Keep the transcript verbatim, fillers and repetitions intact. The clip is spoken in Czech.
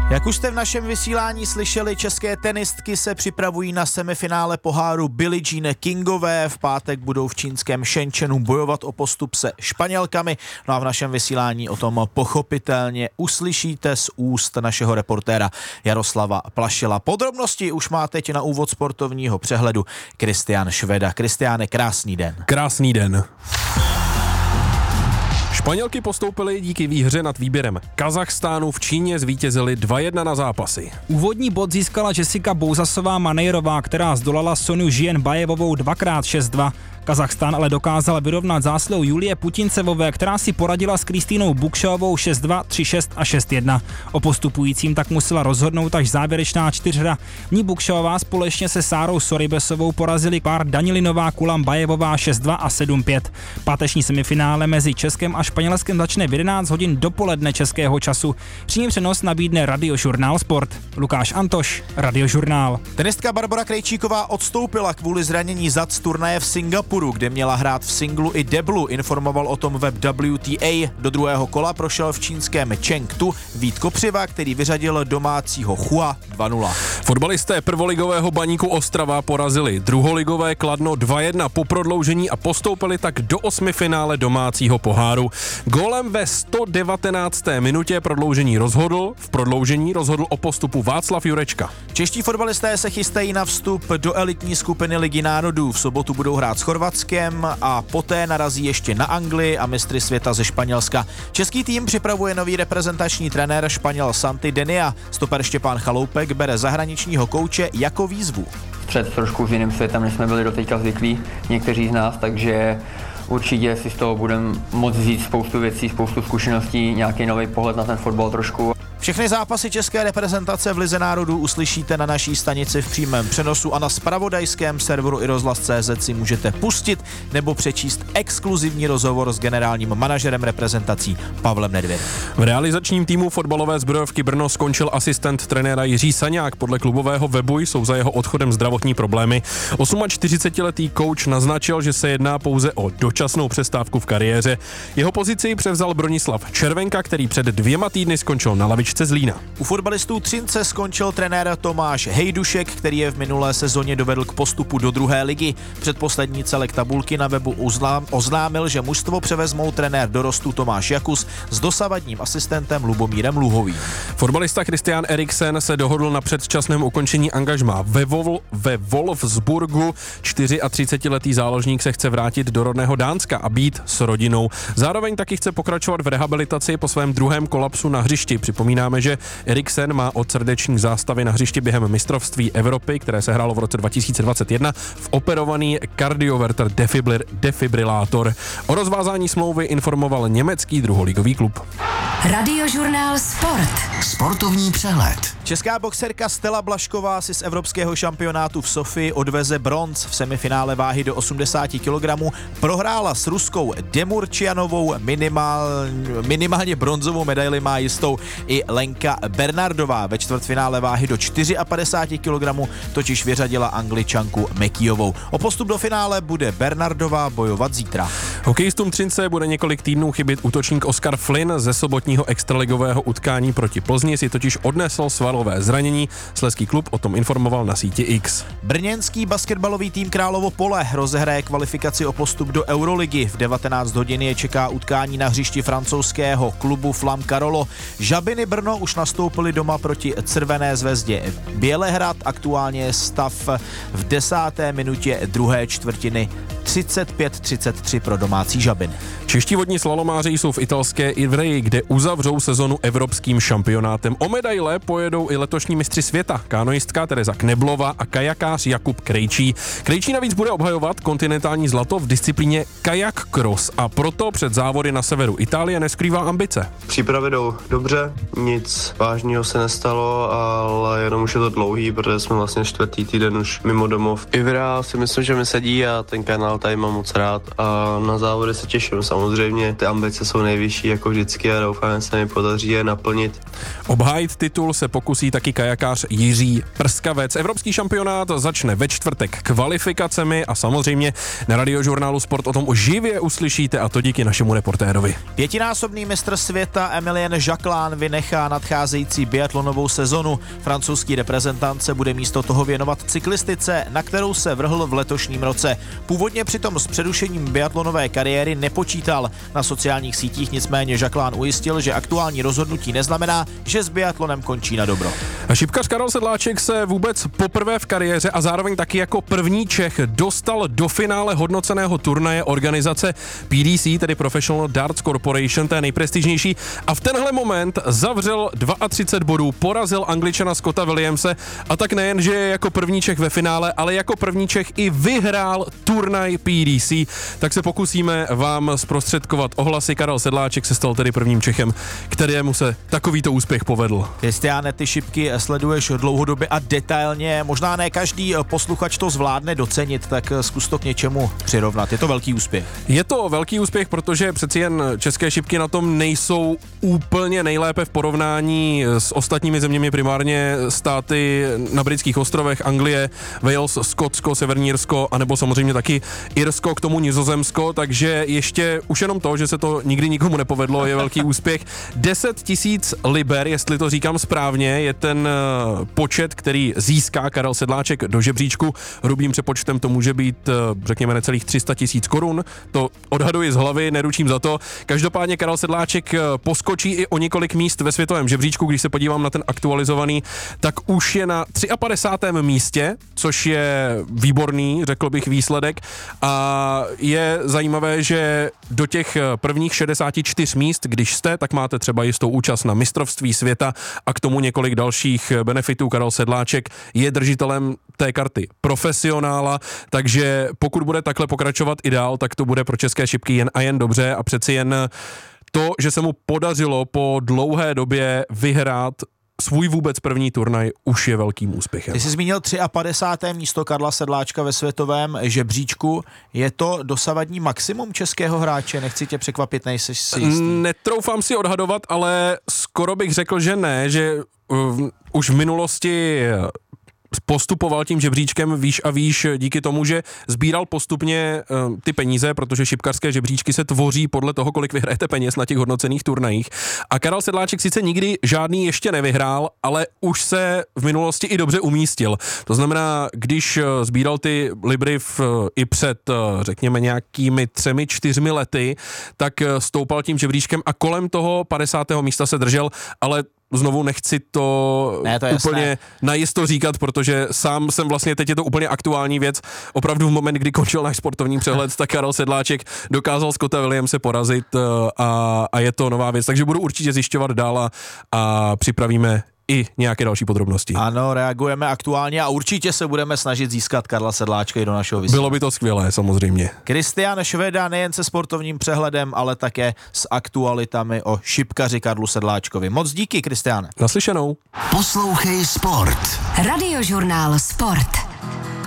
Jak už jste v našem vysílání slyšeli, české tenistky se připravují na semifinále poháru Billie Jean Kingové. V pátek budou v čínském Shenzhenu bojovat o postup se Španělkami. No a v našem vysílání o tom pochopitelně uslyšíte z úst našeho reportéra Jaroslava Plašila. Podrobnosti už má teď na úvod sportovního přehledu Kristián Šveda. Kristiáne, krásný den. Krásný den. Španělky postoupily díky výhře nad výběrem Kazachstánu, v Číně zvítězily dva jedna na zápasy. Úvodní bod získala Jessica Bouzasová-Manejrová, která zdolala Soniu Žienbajevovou dvakrát šest dva. Kazachstán ale dokázal vyrovnat záslou Julie Putincevové, která si poradila s Kristýnou Bukšovou šest dva, tři šest a šest jedna. O postupujícím tak musela rozhodnout až závěrečná čtyřhra. V ní Bukšová společně se Sárou Soribesovou porazili pár Danilinová Kulambajevová šest dva a sedm pět. Páteční semifinále mezi Českem a Španělskem začne v jedenáct hodin dopoledne českého času. Přímý přenos nabídne Radiožurnál Sport. Lukáš Antoš, Radiožurnál. Tenistka Barbora Krejčíková odstoupila kvůli zranění zad z turnaje v Singapuru, kde měla hrát v singlu i deblu, informoval o tom web W T A. Do druhého kola prošel v čínském Chengdu Vít Kopřiva, který vyřadil domácího Chua dva nula. Fotbalisté prvoligového Baníku Ostrava porazili druholigové Kladno dva jedna po prodloužení a postoupili tak do osmifinále domácího poháru. Gólem ve sto devatenácté minutě prodloužení rozhodl, v prodloužení rozhodl o postupu Václav Jurečka. Čeští fotbalisté se chystají na vstup do elitní skupiny Ligy národů. V sobotu budou hrát s Chorvatskem a poté narazí ještě na Anglii a mistry světa ze Španělska. Český tým připravuje nový reprezentační trenér Španěl Santi Denia. Stoper Štěpán Chaloupek bere zahraničního kouče jako výzvu. Před trošku s jiným světem, než jsme byli doteďka zvyklí někteří z nás, takže určitě si z toho budeme moct vzít spoustu věcí, spoustu zkušeností, nějaký nový pohled na ten fotbal trošku. Všechny zápasy české reprezentace v Lize národů uslyšíte na naší stanici v přímém přenosu a na zpravodajském serveru i rozhlas tečka cé zet si můžete pustit nebo přečíst exkluzivní rozhovor s generálním manažerem reprezentací Pavlem Nedvědem. V realizačním týmu fotbalové zbrojovky Brno skončil asistent trenéra Jiří Saňák. Podle klubového webu jsou za jeho odchodem zdravotní problémy. čtyřicetiosmiletý kouč naznačil, že se jedná pouze o dočasnou přestávku v kariéře. Jeho pozici převzal Bronislav Červenka, který před dvěma týdny skončil na lavičce Zlína. U fotbalistů Třince skončil trenér Tomáš Hejdušek, který je v minulé sezóně dovedl k postupu do druhé ligy. Předposlední celek tabulky na webu oznámil, že mužstvo převezmou trenér dorostu Tomáš Jakus s dosavadním asistentem Lubomírem Luhovým. Fotbalista Christian Eriksen se dohodl na předčasném ukončení angažmá ve, Vol- ve Wolfsburgu. třicetičtyřletý záložník se chce vrátit do rodného Dánska a být s rodinou. Zároveň taky chce pokračovat v rehabilitaci po svém druhém kolapsu na hřišti. Připomínáme, že Eriksen má od srdeční zástavy na hřišti během mistrovství Evropy, které se hrálo v roce dva tisíce dvacet jedna, v operovaný kardioverter defibri- defibrilátor. O rozvázání smlouvy informoval německý druholigový klub. Radiožurnál Sport. Sportovní přehled. Česká boxerka Stella Blažková si z evropského šampionátu v Sofii odveze bronz. V semifinále váhy do osmdesáti kilogramů prohrála s ruskou Demurčianovou, minimál, minimálně bronzovou medaili má jistou i Lenka Bernardová. Ve čtvrtfinále váhy do padesát čtyři kilogramů totiž vyřadila Angličanku Mekijovou. O postup do finále bude Bernardová bojovat zítra. Hokejistům Třince bude několik týdnů chybět útočník Oskar Flynn. Ze sobotního extraligového utkání proti Plzni si totiž odnesl svalové zranění. Slezský klub o tom informoval na síti X. Brněnský basketbalový tým Královo Pole rozehraje kvalifikaci o postup do Euroligy. V devatenáct hodin je čeká utkání na hřišti francouzského klubu Flam Karolo. Žabiny Brno už nastoupili doma proti Crvené zvezdě Bělehrad. Aktuálně je stav v desáté minutě druhé čtvrtiny třicet pět třicet tři pro domácí Žabiny. Čeští vodní slalomáři jsou v italské Ivreji, kde uzavřou sezonu evropským šampionátem. O medaile pojedou i letošní mistři světa, kanoistka Tereza Kneblova a kajakář Jakub Krejčí. Krejčí navíc bude obhajovat kontinentální zlato v disciplíně kajak cross a proto před závody na severu Itálie neskrývá ambice. Přípravy jdou dobře, nic vážného se nestalo, ale jenom už je to dlouhý, protože jsme vlastně čtvrtý týden už mimo domov. Ivrea si myslím, že mi sedí a ten kanál tady mám moc rád a na závody se těším. Samozřejmě ty ambice jsou nejvyšší jako vždycky a doufám, že se mi podaří je naplnit. Obhájit titul se pokusí pokusí taky kajakář Jiří Prskavec. Evropský šampionát začne ve čtvrtek kvalifikacemi a samozřejmě na Radiožurnálu Sport o tom živě uslyšíte, a to díky našemu reportérovi. Pětinásobný mistr světa Emilien Jacquelin vynechá nadcházející biatlonovou sezonu. Francouzský reprezentant se bude místo toho věnovat cyklistice, na kterou se vrhl v letošním roce. Původně přitom s přerušením biatlonové kariéry nepočítal. Na sociálních sítích nicméně Jacquelin ujistil, že aktuální rozhodnutí neznamená, že s biatlonem končí na dobro. Šipkař Karel Sedláček se vůbec poprvé v kariéře a zároveň taky jako první Čech dostal do finále hodnoceného turnaje organizace P D C, tedy Professional Darts Corporation, té nejprestižnější, a v tenhle moment zavřel třicet dva bodů, porazil Angličana Scotta Williamse a tak nejen, že je jako první Čech ve finále, ale jako první Čech i vyhrál turnaj P D C. Tak se pokusíme vám zprostředkovat ohlasy. Karel Sedláček se stal tedy prvním Čechem, kterému se takovýto úspěch povedl. Kristiáne, ty šipky sleduješ dlouhodobě a detailně. Možná ne každý posluchač to zvládne docenit, tak zkus to k něčemu přirovnat. Je to velký úspěch. Je to velký úspěch, protože přeci jen české šipky na tom nejsou úplně nejlépe v porovnání s ostatními zeměmi, primárně státy na britských ostrovech, Anglie, Wales, Skotsko, Severní Irsko, anebo samozřejmě taky Irsko, k tomu Nizozemsko, takže ještě už jenom to, že se to nikdy nikomu nepovedlo, je velký úspěch. deset tisíc liber, jestli to říkám správně, je ten počet, který získá Karel Sedláček do žebříčku. Hrubým přepočtem to může být, řekněme, necelých tři sta tisíc korun. To odhaduji z hlavy, neručím za to. Každopádně Karel Sedláček poskočí i o několik míst ve světovém žebříčku. Když se podívám na ten aktualizovaný, tak už je na padesátém třetím místě, což je výborný, řekl bych, výsledek. A je zajímavé, že do těch prvních šedesáti čtyř míst, když jste, tak máte třeba jistou účast na mistrovství světa a k tomu několik dalších benefitů. Karel Sedláček je držitelem té karty profesionála, takže pokud bude takhle pokračovat i dál, tak to bude pro české šipky jen a jen dobře a přeci jen to, že se mu podařilo po dlouhé době vyhrát svůj vůbec první turnaj, už je velkým úspěchem. Ty jsi zmínil padesátém třetí místo Karla Sedláčka ve světovém žebříčku. Je to dosavadní maximum českého hráče? Nechci tě překvapit, nejsi si jistý. Netroufám si odhadovat, ale skoro bych řekl, že ne, že uh, už v minulosti postupoval tím žebříčkem výš a výš díky tomu, že sbíral postupně uh, ty peníze, protože šipkařské žebříčky se tvoří podle toho, kolik vyhrajete peněz na těch hodnocených turnajích. A Karel Sedláček sice nikdy žádný ještě nevyhrál, ale už se v minulosti i dobře umístil. To znamená, když uh, sbíral ty libry v, uh, i před, uh, řekněme, nějakými třemi, čtyřmi lety, tak uh, stoupal tím žebříčkem a kolem toho padesátého místa se držel, ale znovu nechci to, ne, to úplně jasné. najisto říkat, protože sám jsem vlastně, teď je to úplně aktuální věc, opravdu v moment, kdy končil náš sportovní přehled, tak Karel Sedláček dokázal Scotta Williamse porazit a, a je to nová věc, takže budu určitě zjišťovat dál a, a připravíme i nějaké další podrobnosti. Ano, reagujeme aktuálně a určitě se budeme snažit získat Karla Sedláčka i do našeho vysílání. Bylo by to skvělé, samozřejmě. Kristián Šveda nejen se sportovním přehledem, ale také s aktualitami o šipkaři Karlu Sedláčkovi. Moc díky, Kristiáne. Naslyšenou. Poslouchej Sport. Radiožurnál Sport.